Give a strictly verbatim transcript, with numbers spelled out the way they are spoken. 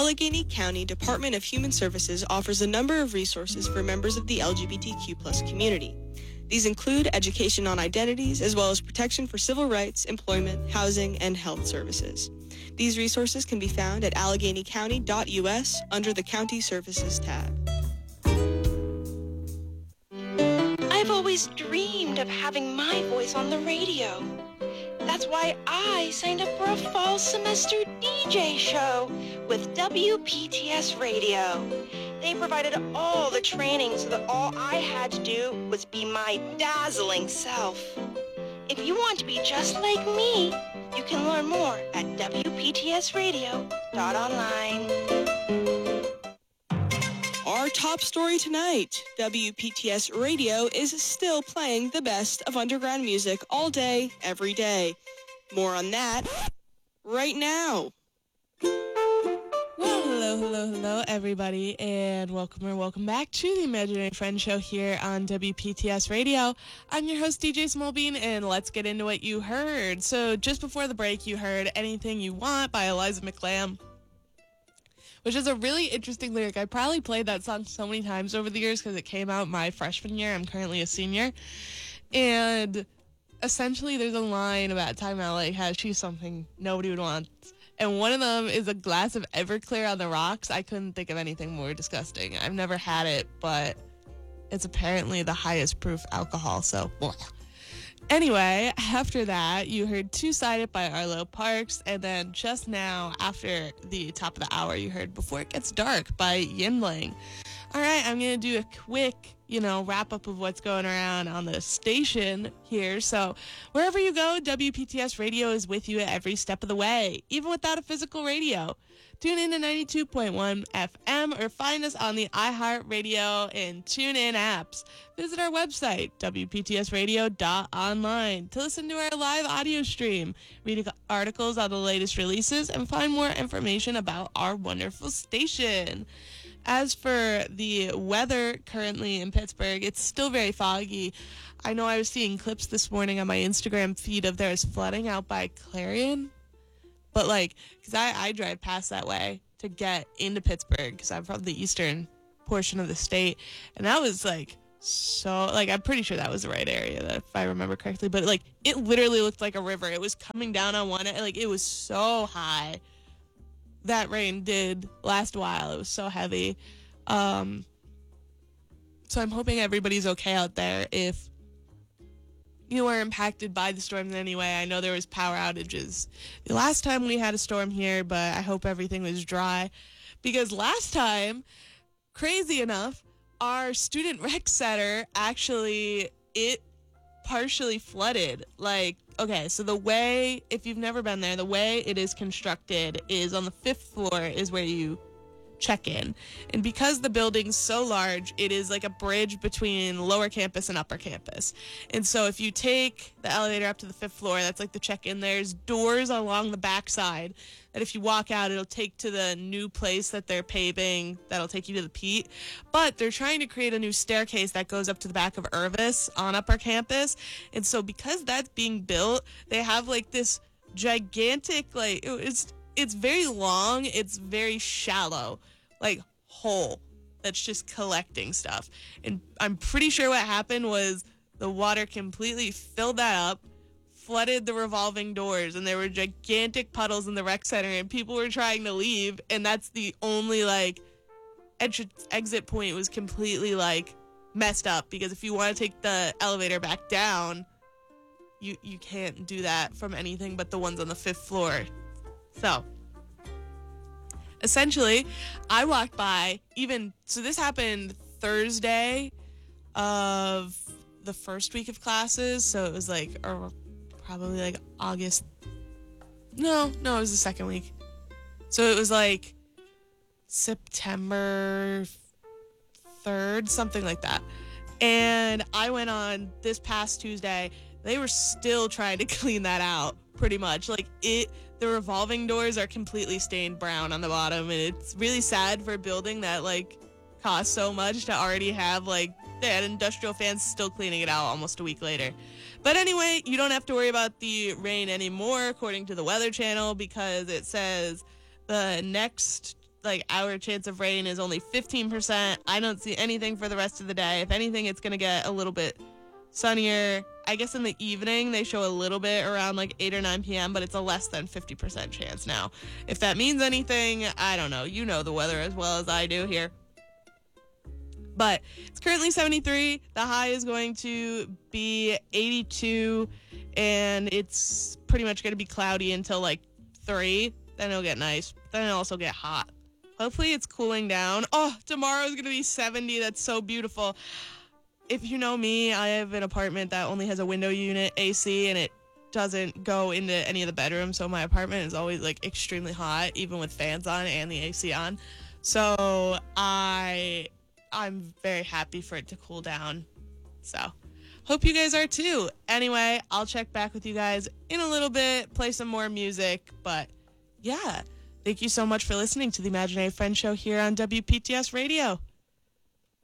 Allegheny County Department of Human Services offers a number of resources for members of the L G B T Q plus community. These include education on identities, as well as protection for civil rights, employment, housing, and health services. These resources can be found at allegheny county dot U S under the County Services tab. I've always dreamed of having my voice on the radio. That's why I signed up for a fall semester D J show with W P T S Radio. They provided all the training so that all I had to do was be my dazzling self. If you want to be just like me, you can learn more at W P T S radio dot online. Our top story tonight, W P T S Radio is still playing the best of underground music all day, every day. More on that right now. Well, hello, hello, hello, everybody, and welcome or welcome back to the Imaginary Friends Show here on W P T S Radio. I'm your host, D J Smallbean, and let's get into what you heard. So just before the break, you heard Anything You Want by Eliza McLam, which is a really interesting lyric. I probably played that song so many times over the years because it came out my freshman year. I'm currently a senior. And essentially there's a line about talking about like how she's something nobody would want. And one of them is a glass of Everclear on the rocks. I couldn't think of anything more disgusting. I've never had it, but it's apparently the highest proof alcohol, so blah. Anyway, after that, you heard Two-Sided by Arlo Parks, and then just now, after the top of the hour, you heard Before It Gets Dark by Yinbling. All right, I'm going to do a quick, you know, wrap-up of what's going around on the station here. So wherever you go, W P T S Radio is with you at every step of the way, even without a physical radio. Tune in to ninety-two point one F M or find us on the iHeartRadio and TuneIn apps. Visit our website, W P T S radio dot online, to listen to our live audio stream, read articles on the latest releases, and find more information about our wonderful station. As for the weather currently in Pittsburgh, it's still very foggy. I know I was seeing clips this morning on my Instagram feed of there's flooding out by Clarion. But, like, because I, I drive past that way to get into Pittsburgh because I'm from the eastern portion of the state. And that was, like, so, like, I'm pretty sure that was the right area, that if I remember correctly. But, like, it literally looked like a river. It was coming down on one end. Like, it was so high. That rain did last a while. It was so heavy. Um, so I'm hoping everybody's okay out there. If you were impacted by the storm in any way, I know there was power outages the last time we had a storm here, but I hope everything was dry. Because last time, crazy enough, our student rec center actually, it partially flooded. Like, okay, so the way, if you've never been there, the way it is constructed is on the fifth floor is where you check in. And because the building's so large, it is like a bridge between lower campus and upper campus. And so if you take the elevator up to the fifth floor, that's like the check-in, there's doors along the backside that if you walk out, it'll take to the new place that they're paving, that'll take you to the Pete. But they're trying to create a new staircase that goes up to the back of Irvis on upper campus. And so because that's being built, they have like this gigantic, like, it's it's very long, it's very shallow, like, hole that's just collecting stuff. And I'm pretty sure what happened was the water completely filled that up, flooded the revolving doors, and there were gigantic puddles in the rec center, and people were trying to leave, and that's the only, like, entrance exit point was completely, like, messed up, because if you want to take the elevator back down, you you can't do that from anything but the ones on the fifth floor. So, essentially, I walked by, even, so this happened Thursday of the first week of classes, so it was like, or probably like August, no, no, it was the second week. So it was like September third, something like that. And I went on this past Tuesday, they were still trying to clean that out, pretty much. Like, it, the revolving doors are completely stained brown on the bottom, and it's really sad for a building that, like, costs so much to already have, like, that industrial fans still cleaning it out almost a week later. But anyway, you don't have to worry about the rain anymore, according to the Weather Channel, because it says the next like our chance of rain is only fifteen percent. I don't see anything for the rest of the day. If anything, it's going to get a little bit sunnier. I guess in the evening they show a little bit around like eight or nine p.m., but it's a less than fifty percent chance now. If that means anything, I don't know. You know the weather as well as I do here. But it's currently seventy-three. The high is going to be eighty-two, and it's pretty much going to be cloudy until like three. Then it'll get nice. Then it'll also get hot. Hopefully it's cooling down. Oh, tomorrow is going to be seventy. That's so beautiful. If you know me, I have an apartment that only has a window unit A C, and it doesn't go into any of the bedrooms, so my apartment is always like extremely hot, even with fans on and the A C on. So I I'm very happy for it to cool down. So hope you guys are too. Anyway, I'll check back with you guys in a little bit, play some more music, but yeah, thank you so much for listening to the Imaginary Friend Show here on W P T S Radio.